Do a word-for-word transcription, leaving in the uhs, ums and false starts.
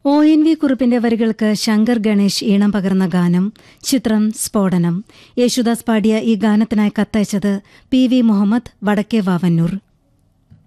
O N V കുറുപ്പിന്റെ വരികൾക്ക് ശങ്കർ ഗണേഷ് ഈണം പകർന്ന ഗാനം. ചിത്രം സ്ഫോടനം. യേശുദാസ് പാടിയ ഈ ഗാനത്തിനായി കത്തയച്ചത് പി വി മുഹമ്മദ് വടക്കേ വാവന്നൂർ.